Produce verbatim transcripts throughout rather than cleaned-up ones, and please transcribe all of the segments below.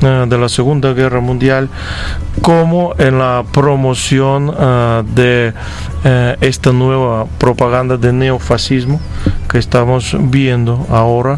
uh, de la Segunda Guerra Mundial, como en la promoción uh, de uh, esta nueva propaganda de neofascismo que estamos viendo ahora.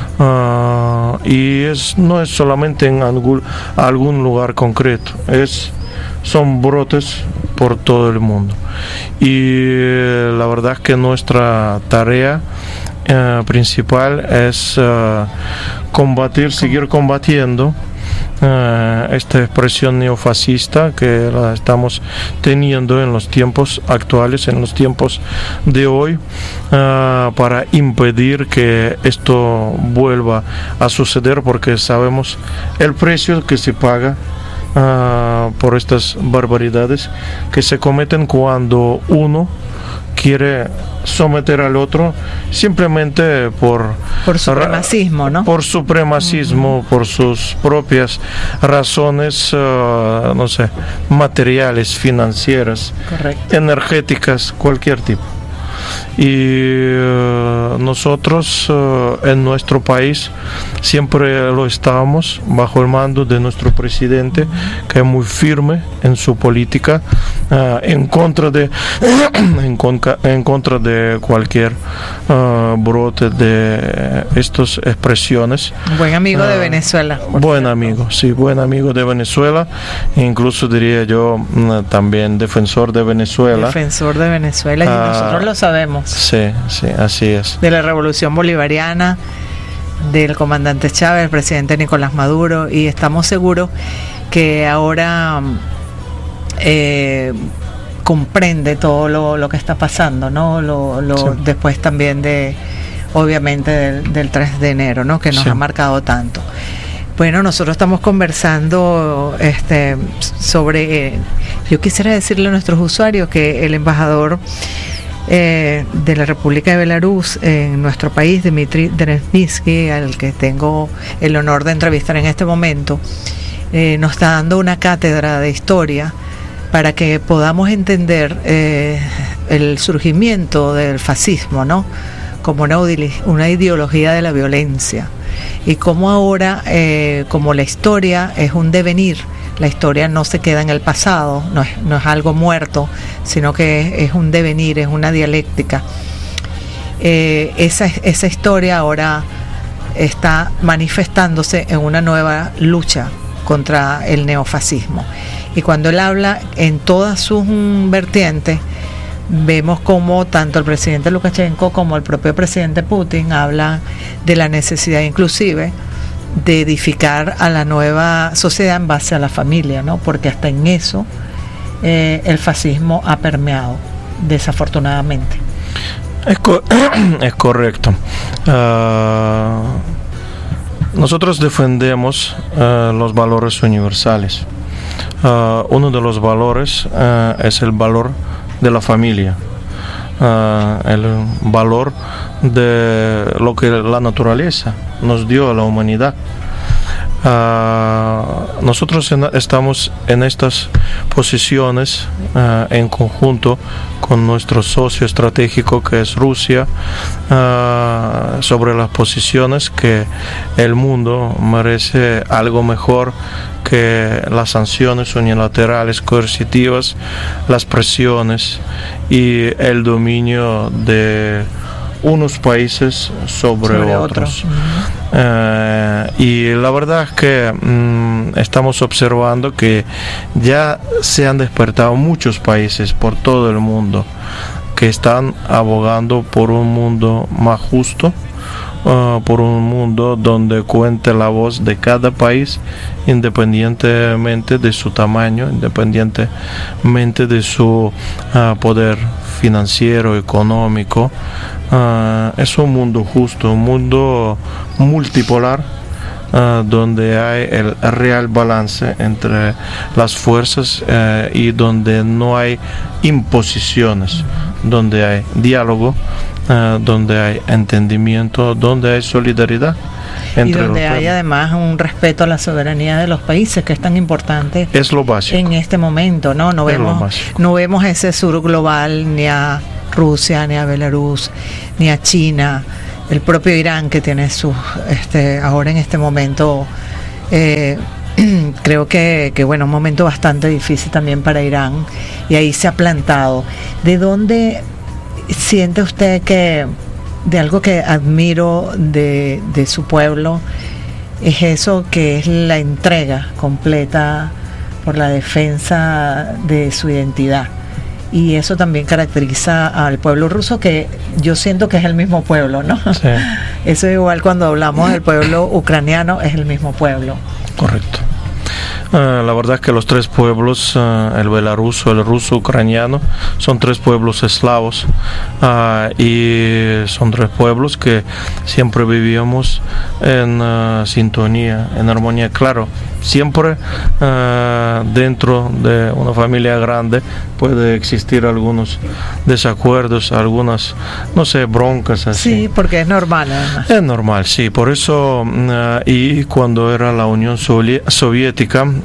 Uh, y es, no es solamente en algún, algún lugar concreto, es, son brotes por todo el mundo. Y eh, la verdad es que nuestra tarea eh, principal es eh, combatir, seguir combatiendo Uh, esta expresión neofascista que la estamos teniendo en los tiempos actuales, en los tiempos de hoy, uh, para impedir que esto vuelva a suceder, porque sabemos el precio que se paga uh, por estas barbaridades que se cometen cuando uno quiere someter al otro simplemente por por supremacismo, ¿no? Por supremacismo, uh-huh. por sus propias razones, uh, no sé, materiales, financieras, correcto, energéticas, cualquier tipo. Y uh, nosotros uh, en nuestro país siempre lo estábamos bajo el mando de nuestro presidente, uh-huh. que es muy firme en su política, uh, en contra de en, conca, en contra de cualquier uh, brote de estas expresiones. Buen amigo uh, de Venezuela. Buen cierto. amigo, sí, buen amigo de Venezuela, incluso diría yo uh, también defensor de Venezuela. Defensor de Venezuela, y uh, nosotros lo sabemos. Sí, sí, así es. De la revolución bolivariana, del comandante Chávez, el presidente Nicolás Maduro, y estamos seguros que ahora eh, comprende todo lo, lo que está pasando, ¿no? Lo, lo, sí. Después también de, obviamente, del, del tres de enero, ¿no? Que nos sí. ha marcado tanto. Bueno, nosotros estamos conversando este, sobre, eh, yo quisiera decirle a nuestros usuarios que el embajador Eh, de la República de Belarus en nuestro país, Dmitry Derensky, al que tengo el honor de entrevistar en este momento, eh, nos está dando una cátedra de historia para que podamos entender eh, el surgimiento del fascismo, ¿no? Como una, una ideología de la violencia, y cómo ahora, eh, como la historia es un devenir, la historia no se queda en el pasado, no es, no es algo muerto, sino que es, es un devenir, es una dialéctica. Eh, esa, esa historia ahora está manifestándose en una nueva lucha contra el neofascismo. Y cuando él habla en todas sus vertientes, vemos como tanto el presidente Lukashenko como el propio presidente Putin hablan de la necesidad inclusive de edificar a la nueva sociedad en base a la familia, ¿no? Porque hasta en eso eh, el fascismo ha permeado, desafortunadamente. Es, co- es correcto. Uh, nosotros defendemos uh, los valores universales. Uh, uno de los valores uh, es el valor de la familia. Uh, el valor de lo que la naturaleza nos dio a la humanidad. Uh, nosotros en, estamos en estas posiciones uh, en conjunto con nuestro socio estratégico que es Rusia, uh, sobre las posiciones que el mundo merece algo mejor que las sanciones unilaterales coercitivas, las presiones y el dominio de unos países sobre, sobre otros. otros. Uh-huh. Uh, y la verdad es que um, estamos observando que ya se han despertado muchos países por todo el mundo que están abogando por un mundo más justo, Uh, por un mundo donde cuente la voz de cada país independientemente de su tamaño, independientemente de su uh, poder financiero, económico. Uh, es un mundo justo, un mundo multipolar, uh, donde hay el real balance entre las fuerzas uh, y donde no hay imposiciones, donde hay diálogo, Uh, donde hay entendimiento, donde hay solidaridad entre y donde los hay pueblos. Además un respeto a la soberanía de los países, que es tan importante. Es lo básico en este momento, no no es vemos no vemos ese sur global ni a Rusia, ni a Belarus, ni a China, el propio Irán, que tiene sus este ahora en este momento eh, creo que, que, bueno, un momento bastante difícil también para Irán, y ahí se ha plantado. ¿De dónde siente usted que, de algo que admiro de, de su pueblo, es eso que es la entrega completa por la defensa de su identidad? Y eso también caracteriza al pueblo ruso, que yo siento que es el mismo pueblo, ¿no? Sí. Eso es igual cuando hablamos del pueblo ucraniano, es el mismo pueblo. Correcto. Uh, la verdad es que los tres pueblos, uh, el belaruso, el ruso, ucraniano, son tres pueblos eslavos, uh, y son tres pueblos que siempre vivíamos en uh, sintonía, en armonía. Claro, siempre uh, dentro de una familia grande puede existir algunos desacuerdos, algunas, no sé, broncas así. Sí, porque es normal además. Es normal, sí. Por eso, uh, y cuando era la Unión Soviética, uh,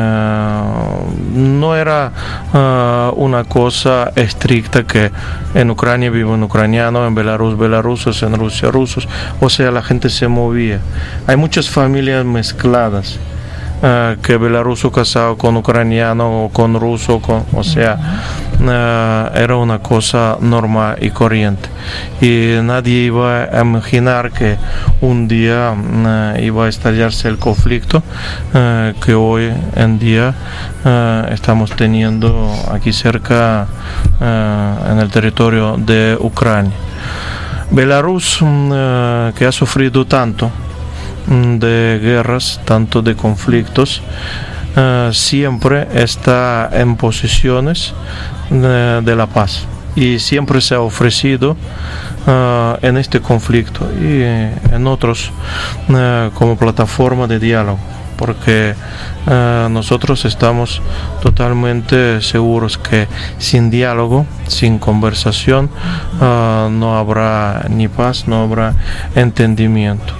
no era uh, una cosa estricta que en Ucrania vive un ucraniano, en Belarus belarusos, en Rusia rusos. O sea, la gente se movía. Hay muchas familias mezcladas. Uh, que belaruso casado con ucraniano o con ruso, con, o sea, uh, era una cosa normal y corriente, y nadie iba a imaginar que un día uh, iba a estallarse el conflicto uh, que hoy en día uh, estamos teniendo aquí cerca, uh, en el territorio de Ucrania. Belarus, uh, que ha sufrido tanto de guerras, tanto de conflictos, uh, siempre está en posiciones uh, de la paz, y siempre se ha ofrecido uh, en este conflicto y en otros uh, como plataforma de diálogo, porque uh, nosotros estamos totalmente seguros que sin diálogo, sin conversación, uh, no habrá ni paz, no habrá entendimiento.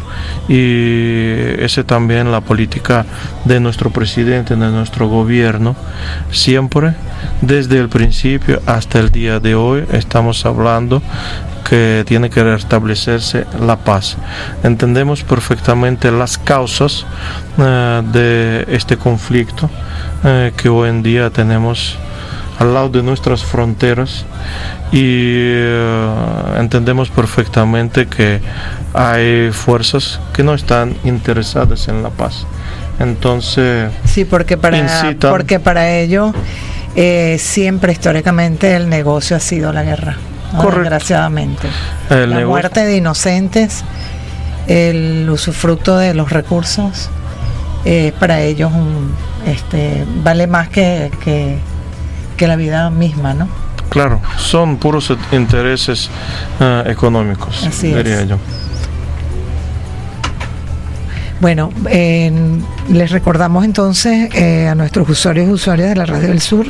Y esa también la política de nuestro presidente, de nuestro gobierno. Siempre, desde el principio hasta el día de hoy, estamos hablando que tiene que restablecerse la paz. Entendemos perfectamente las causas uh, de este conflicto uh, que hoy en día tenemos al lado de nuestras fronteras, y uh, entendemos perfectamente que hay fuerzas que no están interesadas en la paz. Entonces, sí, porque para, incitan, porque para ello eh, siempre históricamente el negocio ha sido la guerra, ¿no? Desgraciadamente. El la negocio. Muerte de inocentes, el usufructo de los recursos, eh, para ellos un, este, vale más que, que, que la vida misma, ¿no? Claro, son puros intereses uh, económicos, así diría es. yo. Bueno, eh, les recordamos entonces eh, a nuestros usuarios y usuarias de la Radio del Sur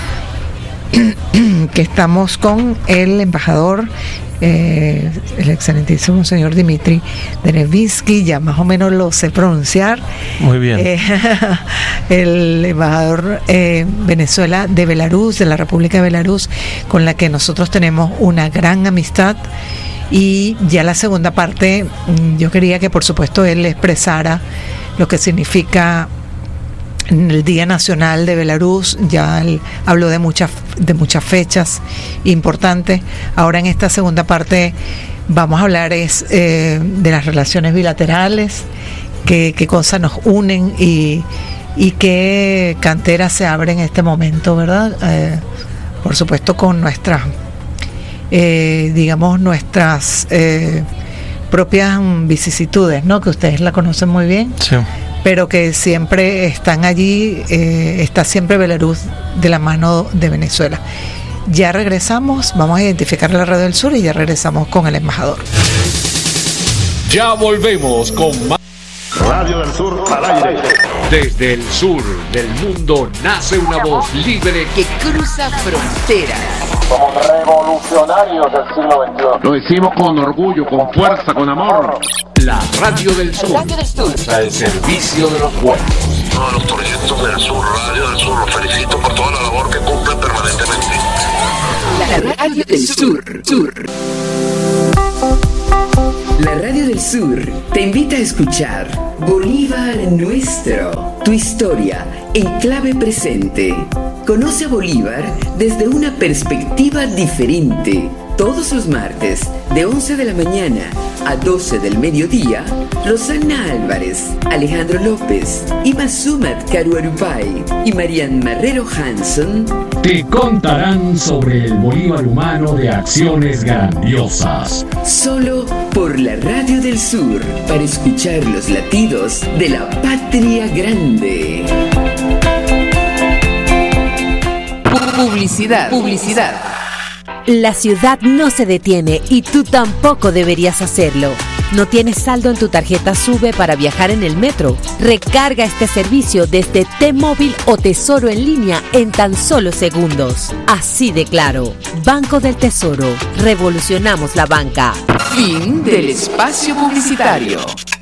que estamos con el embajador, eh, el excelentísimo señor Dmitry Derevitsky, ya más o menos lo sé pronunciar. Muy bien. Eh, el embajador eh, Venezuela de Belarus, de la República de Belarus, con la que nosotros tenemos una gran amistad. Y ya la segunda parte, yo quería que por supuesto él expresara lo que significa el Día Nacional de Belarus. Ya él habló de muchas de muchas fechas importantes. Ahora en esta segunda parte vamos a hablar es eh, de las relaciones bilaterales, qué, qué cosas nos unen y, y qué canteras se abren en este momento, ¿verdad? Eh, por supuesto con nuestras Eh, digamos nuestras eh, propias vicisitudes, ¿no? Que ustedes la conocen muy bien, sí, pero que siempre están allí, eh, está siempre Belarus de la mano de Venezuela. Ya regresamos, vamos a identificar la Radio del Sur y ya regresamos con el embajador. Ya volvemos con más Radio del Sur al aire. Desde el sur del mundo nace una voz libre que cruza fronteras. Somos revolucionarios del siglo veintiuno. Lo decimos con orgullo, con fuerza, con amor. La Radio del Sur, Radio del Sur, al servicio de los pueblos. Todos los proyectos del Sur, Radio del Sur, los felicito por toda la labor que cumplen permanentemente. La Radio del Sur, Sur. La Radio del Sur te invita a escuchar Bolívar nuestro. Tu historia en clave presente. Conoce a Bolívar desde una perspectiva diferente. Todos los martes, de once de la mañana a doce del mediodía, Rosana Álvarez, Alejandro López, Imasumat Caruarupay y Marian Marrero Hanson te contarán sobre el Bolívar humano de acciones grandiosas. Solo por la Radio del Sur, para escuchar los latidos de la patria grande. Publicidad. Publicidad. La ciudad no se detiene y tú tampoco deberías hacerlo. ¿No tienes saldo en tu tarjeta SUBE para viajar en el metro? Recarga este servicio desde T-Móvil o Tesoro en línea en tan solo segundos. Así de claro. Banco del Tesoro. Revolucionamos la banca. Fin del espacio publicitario.